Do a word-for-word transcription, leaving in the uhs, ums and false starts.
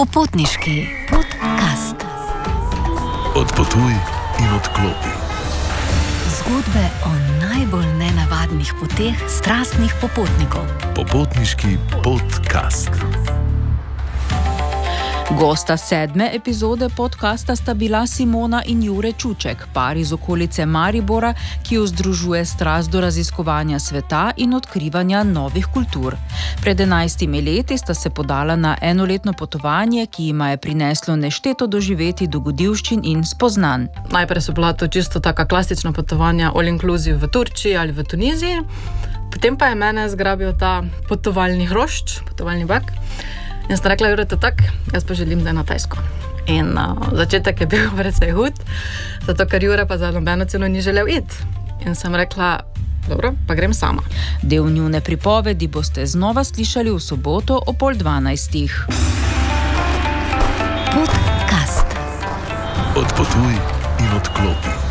Popotniški podcast. Odpotuj in odklopi. Zgodbe o najbolj nenavadnih poteh strastnih popotnikov. Popotniški podcast. Gosta sedme epizode podcasta sta bila Simona in Jure Čuček, par iz okolice Maribora, ki jo združuje strast do raziskovanja sveta in odkrivanja novih kultur. Pred enajstimi leti sta se podala na enoletno potovanje, ki jima je prineslo nešteto doživeti dogodivščin in spoznanj. Najprej so bila to čisto taka klasična potovanja all inclusive v Turčiji ali v Tuniziji, potem pa je mene zgrabil ta potovalni hrošč, potovalni bak. In sta rekla, Jure, to tak, jaz pa želim, da je na Tajsko. In uh, začetek je bil precej hud, zato ker Jure pa za nobeno ceno ni želel iti. In sem rekla, dobro, pa grem sama. Del njune pripovedi boste znova slišali v soboto o pol dvanajstih. Podcast. Odpotuj in odklopi.